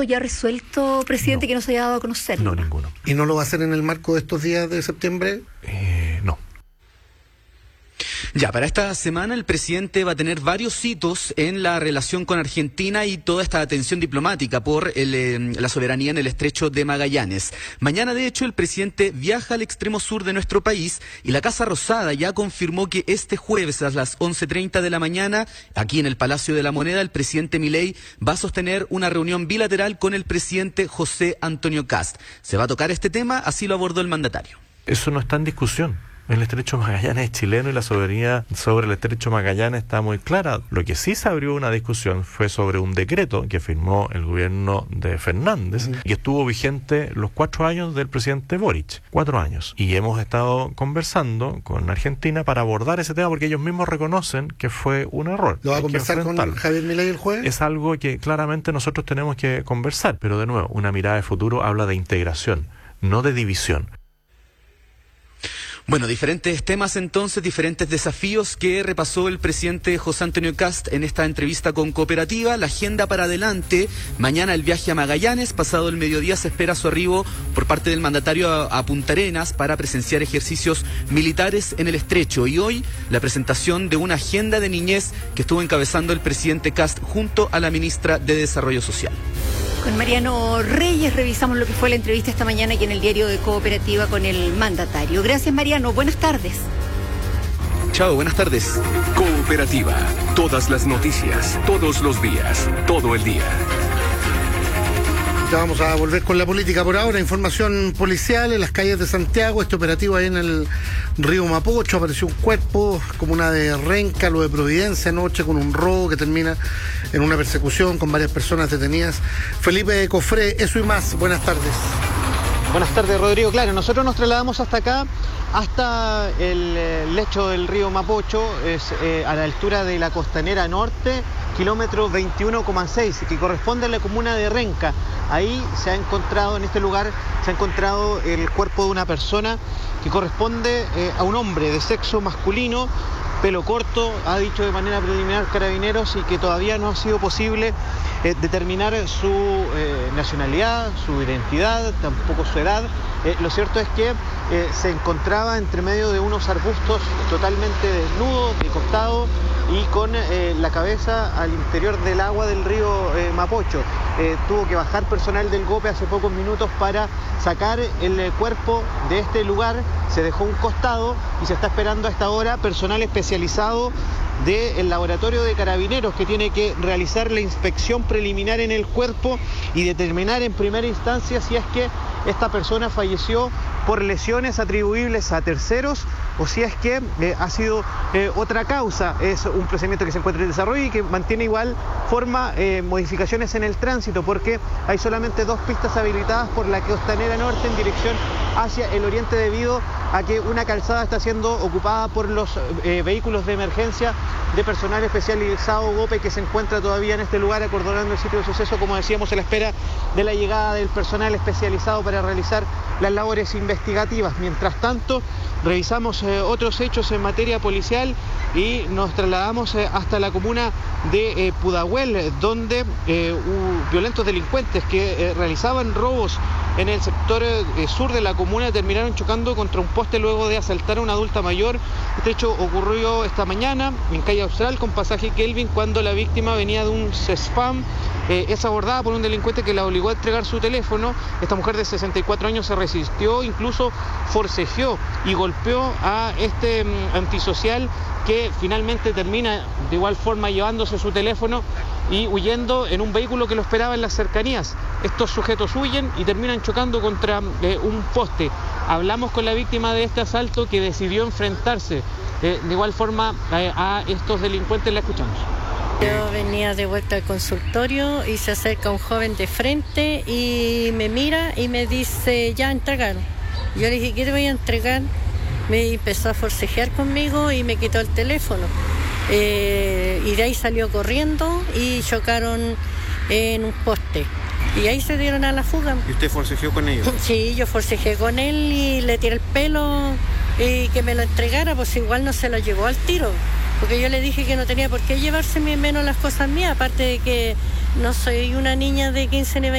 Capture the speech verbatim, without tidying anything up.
caso ya resuelto, presidente, no, que no se haya dado a conocer? No, ninguno. ¿Y no lo va a hacer en el marco de estos días de septiembre? Eh, no. Ya, para esta semana el presidente va a tener varios hitos en la relación con Argentina y toda esta atención diplomática por el, eh, la soberanía en el estrecho de Magallanes. Mañana, de hecho, el presidente viaja al extremo sur de nuestro país y la Casa Rosada ya confirmó que este jueves a las once treinta de la mañana, aquí en el Palacio de la Moneda, el presidente Milei va a sostener una reunión bilateral con el presidente José Antonio Kast. Se va a tocar este tema, así lo abordó el mandatario. Eso no está en discusión. El estrecho Magallanes es chileno y la soberanía sobre el estrecho Magallanes está muy clara. Lo que sí se abrió una discusión fue sobre un decreto que firmó el gobierno de Fernández uh-huh. y estuvo vigente los cuatro años del presidente Boric. Cuatro años. Y hemos estado conversando con Argentina para abordar ese tema porque ellos mismos reconocen que fue un error. ¿Lo va a conversar con Javier Milei el jueves? Es algo que claramente nosotros tenemos que conversar. Pero de nuevo, una mirada de futuro habla de integración, no de división. Bueno, diferentes temas entonces, diferentes desafíos que repasó el presidente José Antonio Kast en esta entrevista con Cooperativa. La agenda para adelante: mañana el viaje a Magallanes, pasado el mediodía se espera su arribo por parte del mandatario a, a Punta Arenas para presenciar ejercicios militares en el estrecho, y hoy la presentación de una agenda de niñez que estuvo encabezando el presidente Kast junto a la ministra de Desarrollo Social. Con Mariano Reyes revisamos lo que fue la entrevista esta mañana aquí en el diario de Cooperativa con el mandatario. Gracias, Mariano. Buenas tardes. Chao, buenas tardes. Cooperativa. Todas las noticias, todos los días, todo el día. Ya vamos a volver con la política por ahora. Información policial en las calles de Santiago. Este operativo ahí en el río Mapocho. Apareció un cuerpo, comuna de Renca, lo de Providencia anoche, con un robo que termina en una persecución con varias personas detenidas. Felipe Cofré, eso y más. Buenas tardes. Buenas tardes, Rodrigo. Claro, nosotros nos trasladamos hasta acá, hasta el eh, lecho del río Mapocho, es eh, a la altura de la Costanera Norte, kilómetro veintiuno coma seis, que corresponde a la comuna de Renca. Ahí se ha encontrado, en este lugar, se ha encontrado el cuerpo de una persona que corresponde eh, a un hombre de sexo masculino, pelo corto, ha dicho de manera preliminar Carabineros, y que todavía no ha sido posible eh, determinar su eh, nacionalidad, su identidad, tampoco su edad. Eh, lo cierto es que eh, se encontraba entre medio de unos arbustos, totalmente desnudo, de costado, y con eh, la cabeza al interior del agua del río eh, Mapocho. Eh, tuvo que bajar personal del GOPE hace pocos minutos para sacar el eh, cuerpo de este lugar. Se dejó un costado y se está esperando a esta hora personal especializado del laboratorio de Carabineros, que tiene que realizar la inspección preliminar en el cuerpo y determinar en primera instancia si es que esta persona falleció por lesiones atribuibles a terceros o si es que eh, ha sido eh, otra causa. Es un procedimiento que se encuentra en desarrollo y que mantiene igual forma eh, modificaciones en el tránsito, porque hay solamente dos pistas habilitadas por la Costanera Norte en dirección hacia el oriente, debido a que una calzada está siendo ocupada por los eh, vehículos de emergencia de personal especializado GOPE, que se encuentra todavía en este lugar acordonando el sitio de suceso, como decíamos, a la espera de la llegada del personal especializado para realizar las labores investigativas. Mientras tanto, revisamos eh, otros hechos en materia policial y nos trasladamos eh, hasta la comuna de eh, Pudahuel, donde eh, uh, violentos delincuentes que eh, realizaban robos en el sector eh, sur de la comuna terminaron chocando contra un poste luego de asaltar a una adulta mayor. Este hecho ocurrió esta mañana en calle Austral con pasaje Kelvin, cuando la víctima venía de un CESFAM. Eh, es abordada por un delincuente que la obligó a entregar su teléfono. Esta mujer de sesenta y cuatro años se resistió, incluso forcejeó y golpeó a este um, antisocial, que finalmente termina de igual forma llevándose su teléfono y huyendo en un vehículo que lo esperaba en las cercanías. Estos sujetos huyen y terminan chocando contra eh, un poste. Hablamos con la víctima de este asalto, que decidió enfrentarse eh, de igual forma eh, a estos delincuentes. La escuchamos. Yo venía de vuelta al consultorio y se acerca un joven de frente y me mira y me dice: ya entregaron. Yo le dije: ¿qué te voy a entregar? Me empezó a forcejear conmigo y me quitó el teléfono. Eh, y de ahí salió corriendo y chocaron en un poste. Y ahí se dieron a la fuga. ¿Y usted forcejeó con ellos? Sí, yo forcejeé con él y le tiré el pelo y que me lo entregara, pues igual no se lo llevó al tiro. Porque yo le dije que no tenía por qué llevarse menos las cosas mías, aparte de que no soy una niña de quince ni veinte